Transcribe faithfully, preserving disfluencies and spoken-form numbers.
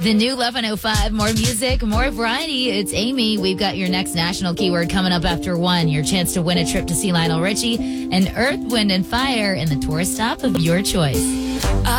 The new eleven oh five, more music, more variety. It's Amy. We've got your next national keyword coming up after one. Your chance to win a trip to see Lionel Richie and Earth, Wind, and Fire in the tourist stop of your choice.